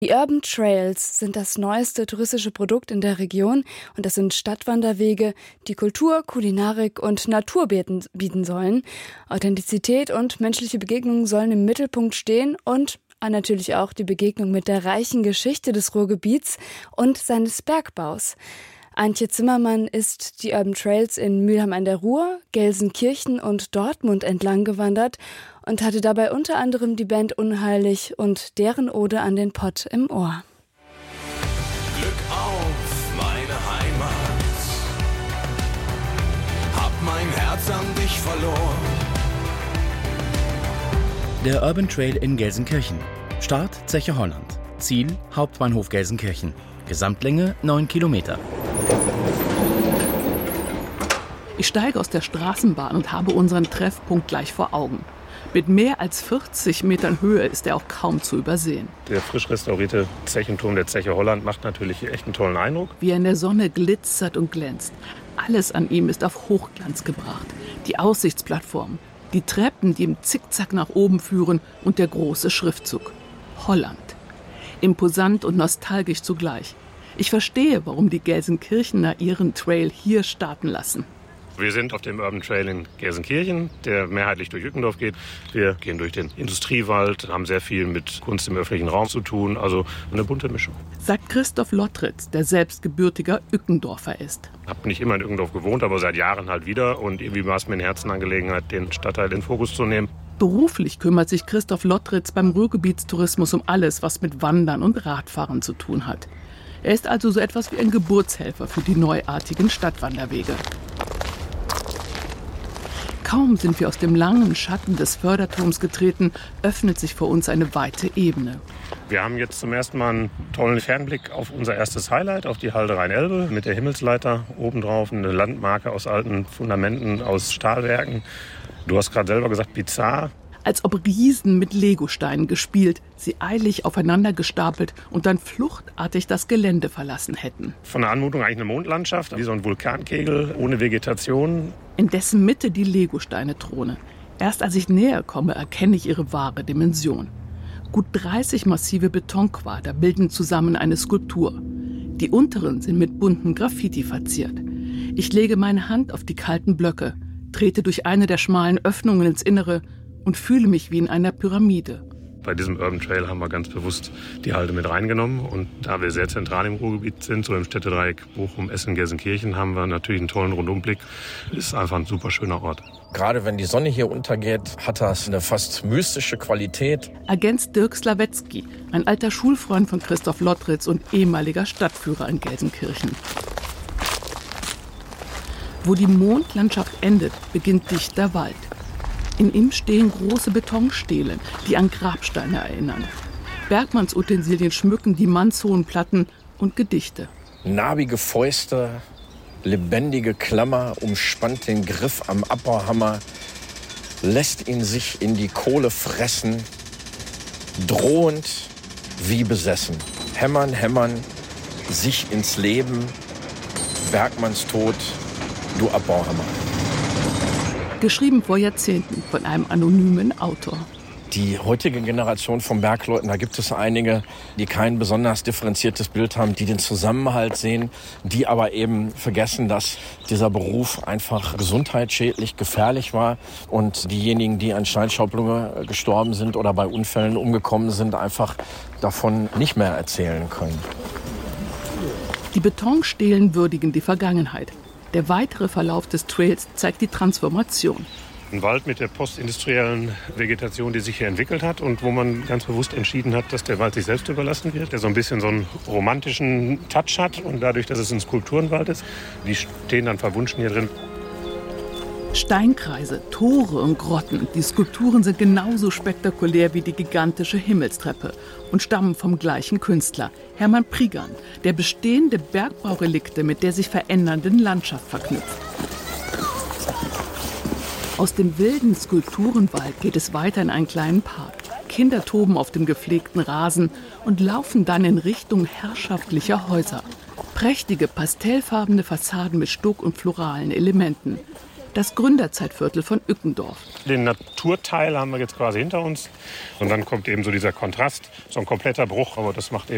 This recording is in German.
Die Urban Trails sind das neueste touristische Produkt in der Region und das sind Stadtwanderwege, die Kultur, Kulinarik und Natur bieten sollen. Authentizität und menschliche Begegnungen sollen im Mittelpunkt stehen und natürlich auch die Begegnung mit der reichen Geschichte des Ruhrgebiets und seines Bergbaus. Antje Zimmermann ist die Urban Trails in Mülheim an der Ruhr, Gelsenkirchen und Dortmund entlang gewandert und hatte dabei unter anderem die Band Unheilig und deren Ode an den Pott im Ohr. Glück auf, meine Heimat, hab mein Herz an dich verloren. Der Urban Trail in Gelsenkirchen. Start Zeche Holland. Ziel Hauptbahnhof Gelsenkirchen. Gesamtlänge 9 Kilometer. Ich steige aus der Straßenbahn und habe unseren Treffpunkt gleich vor Augen. Mit mehr als 40 Metern Höhe ist er auch kaum zu übersehen. Der frisch restaurierte Zechenturm der Zeche Holland macht natürlich echt einen tollen Eindruck. Wie er in der Sonne glitzert und glänzt. Alles an ihm ist auf Hochglanz gebracht. Die Aussichtsplattform, die Treppen, die im Zickzack nach oben führen und der große Schriftzug. Holland. Imposant und nostalgisch zugleich. Ich verstehe, warum die Gelsenkirchener ihren Trail hier starten lassen. Wir sind auf dem Urban Trail in Gelsenkirchen, der mehrheitlich durch Ückendorf geht. Wir gehen durch den Industriewald, haben sehr viel mit Kunst im öffentlichen Raum zu tun, also eine bunte Mischung. Sagt Christoph Lottritz, der selbst gebürtiger Ückendorfer ist. Ich habe nicht immer in Ückendorf gewohnt, aber seit Jahren halt wieder. Und irgendwie war es mir eine Herzensangelegenheit, den Stadtteil in den Fokus zu nehmen. Beruflich kümmert sich Christoph Lottritz beim Ruhrgebietstourismus um alles, was mit Wandern und Radfahren zu tun hat. Er ist also so etwas wie ein Geburtshelfer für die neuartigen Stadtwanderwege. Kaum sind wir aus dem langen Schatten des Förderturms getreten, öffnet sich vor uns eine weite Ebene. Wir haben jetzt zum ersten Mal einen tollen Fernblick auf unser erstes Highlight, auf die Halde Rhein-Elbe mit der Himmelsleiter obendrauf, eine Landmarke aus alten Fundamenten, aus Stahlwerken. Du hast gerade selber gesagt, bizarr. Als ob Riesen mit Legosteinen gespielt, sie eilig aufeinander gestapelt und dann fluchtartig das Gelände verlassen hätten. Von der Anmutung eigentlich eine Mondlandschaft, wie so ein Vulkankegel ohne Vegetation. In dessen Mitte die Legosteine throne. Erst als ich näher komme, erkenne ich ihre wahre Dimension. Gut 30 massive Betonquader bilden zusammen eine Skulptur. Die unteren sind mit bunten Graffiti verziert. Ich lege meine Hand auf die kalten Blöcke, trete durch eine der schmalen Öffnungen ins Innere und fühle mich wie in einer Pyramide. Bei diesem Urban Trail haben wir ganz bewusst die Halde mit reingenommen. Und da wir sehr zentral im Ruhrgebiet sind, so im Städtedreieck Bochum, Essen, Gelsenkirchen, haben wir natürlich einen tollen Rundumblick. Ist einfach ein super schöner Ort. Gerade wenn die Sonne hier untergeht, hat das eine fast mystische Qualität. Ergänzt Dirk Slawetzky, ein alter Schulfreund von Christoph Lottritz und ehemaliger Stadtführer in Gelsenkirchen. Wo die Mondlandschaft endet, beginnt dichter Wald. In ihm stehen große Betonstelen, die an Grabsteine erinnern. Bergmannsutensilien schmücken die mannshohen Platten und Gedichte. Narbige Fäuste, lebendige Klammer umspannt den Griff am Abbauhammer, lässt ihn sich in die Kohle fressen, drohend wie besessen. Hämmern, hämmern, sich ins Leben, Bergmanns Tod, du Abbauhammer. Geschrieben vor Jahrzehnten von einem anonymen Autor. Die heutige Generation von Bergleuten, da gibt es einige, die kein besonders differenziertes Bild haben, die den Zusammenhalt sehen, die aber eben vergessen, dass dieser Beruf einfach gesundheitsschädlich, gefährlich war und diejenigen, die an Steinschaublunge gestorben sind oder bei Unfällen umgekommen sind, einfach davon nicht mehr erzählen können. Die Betonstelen würdigen die Vergangenheit. Der weitere Verlauf des Trails zeigt die Transformation. Ein Wald mit der postindustriellen Vegetation, die sich hier entwickelt hat und wo man ganz bewusst entschieden hat, dass der Wald sich selbst überlassen wird, der so ein bisschen so einen romantischen Touch hat und dadurch, dass es ein Skulpturenwald ist, die stehen dann verwunschen hier drin. Steinkreise, Tore und Grotten, die Skulpturen sind genauso spektakulär wie die gigantische Himmelstreppe und stammen vom gleichen Künstler, Hermann Priggen, der bestehende Bergbaurelikte mit der sich verändernden Landschaft verknüpft. Aus dem wilden Skulpturenwald geht es weiter in einen kleinen Park. Kinder toben auf dem gepflegten Rasen und laufen dann in Richtung herrschaftlicher Häuser. Prächtige, pastellfarbene Fassaden mit Stuck und floralen Elementen. Das Gründerzeitviertel von Ückendorf. Den Naturteil haben wir jetzt quasi hinter uns. Und dann kommt eben so dieser Kontrast, so ein kompletter Bruch. Aber das macht eben